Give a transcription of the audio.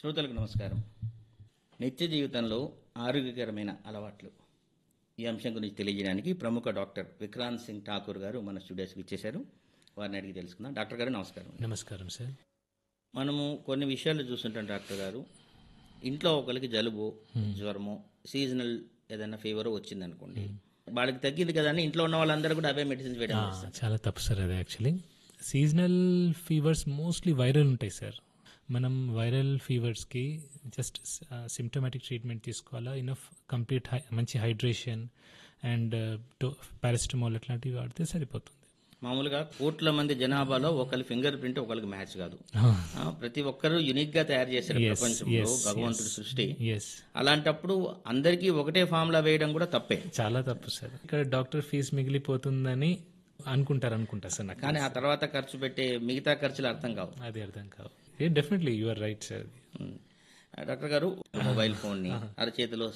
శ్రోతలకు నమస్కారం. నిత్య జీవితంలో ఆరోగ్యకరమైన అలవాట్లు ఈ అంశం గురించి తెలియజేయడానికి ప్రముఖ డాక్టర్ విక్రాంత్ సింగ్ ఠాకూర్ గారు మన స్టూడియోస్కి ఇచ్చేశారు. వారిని అడిగి తెలుసుకుందాం. డాక్టర్ గారు నమస్కారం. నమస్కారం సార్. మనము కొన్ని విషయాలు చూస్తుంటాం డాక్టర్ గారు. ఇంట్లో ఒకరికి జలుబు, జ్వరము, సీజనల్ ఏదైనా ఫీవర్ వచ్చిందనుకోండి, వాళ్ళకి తగ్గింది కదా అని ఇంట్లో ఉన్న వాళ్ళందరూ కూడా అవే మెడిసిన్స్ వేయడం చేస్తారు. చాలా తప్పు సార్ అది. Actually seasonal fevers mostly viral ఉంటాయి సార్. మనం వైరల్ ఫీవర్స్కి జస్ట్ సిమ్టమాటిక్ ట్రీట్మెంట్ తీసుకోవాలా, ఇనఫ్ కంప్లీట్ మంచి హైడ్రేషన్ అండ్ పారాసిటమాల్ అట్లాంటివి వాడితే సరిపోతుంది. మామూలుగా కోట్ల మంది జనాభాలో ఒకరి ఫింగర్ ప్రింట్ ఒకరికి మ్యాచ్ కాదు. ప్రతి ఒక్కరూ యునిక్ గా తయారు చేశారు ప్రపంచంలో భగవంతుడి సృష్టి. అలాంటప్పుడు అందరికీ ఒకటే ఫార్ములా వేయడం కూడా తప్పే, చాలా తప్పు సార్. ఇక్కడ డాక్టర్ ఫీజు మిగిలిపోతుందని అనుకుంటా సార్ నాకు. కానీ ఆ తర్వాత ఖర్చు పెట్టే మిగతా ఖర్చులు అర్థం కావు. అది అర్థం కావు. Definitely you are right sir. Doctor గారు, మొబైల్ ఫోన్ ని అరచేతిలో